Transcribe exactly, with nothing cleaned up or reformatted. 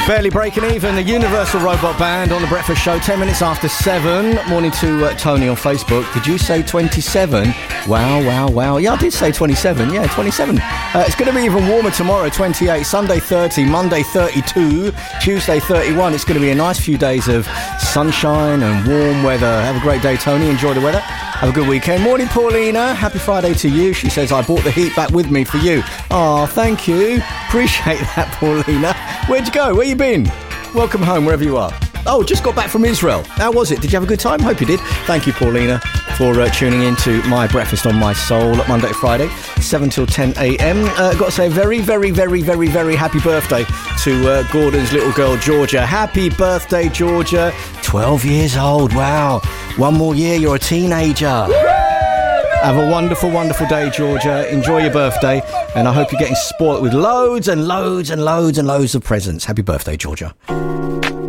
Barely breaking even, the Universal Robot Band on The Breakfast Show, ten minutes after seven. Morning to uh, Tony on Facebook. Did you say twenty-seven? Wow, wow, wow. Yeah, I did say twenty-seven. Yeah, twenty-seven. Uh, it's going to be even warmer tomorrow, twenty-eight. Sunday, thirty. Monday, thirty-two. Tuesday, thirty-one. It's going to be a nice few days of sunshine and warm weather. Have a great day, Tony. Enjoy the weather. Have a good weekend. Morning, Paulina. Happy Friday to you. She says, I brought the heat back with me for you. Oh, thank you. Appreciate that, Paulina. Where'd you go? Where you been? Welcome home, wherever you are. Oh, just got back from Israel. How was it? Did you have a good time? Hope you did. Thank you, Paulina, for uh, tuning in to My Breakfast on My Soul at Monday to Friday, seven till ten a.m. Uh, got to say a very, very, very, very, very happy birthday to uh, Gordon's little girl, Georgia. Happy birthday, Georgia. twelve years old. Wow. One more year, you're a teenager. Have a wonderful, wonderful day, Georgia. Enjoy your birthday. And I hope you're getting spoilt with loads and loads and loads and loads of presents. Happy birthday, Georgia.